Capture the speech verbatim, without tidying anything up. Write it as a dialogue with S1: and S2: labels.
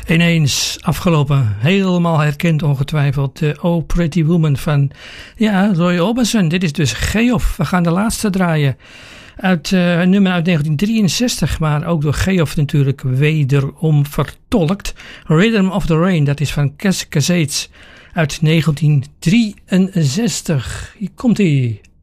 S1: Ineens afgelopen, helemaal herkend ongetwijfeld, de Oh Pretty Woman van ja, Roy Orbison. Dit is dus Geoff. We gaan de laatste draaien. Uit uh, een nummer uit negentien drieënzestig, maar ook door Geoff natuurlijk wederom vertolkt. Rhythm of the Rain, dat is van Kes Cassates uit negentien drieënzestig. Hier komt ie.